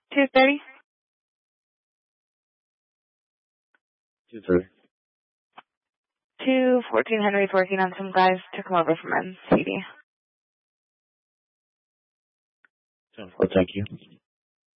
2:30. 2:30. 214 Henry's working on some guys to come over from NCD. 10-4, thank you.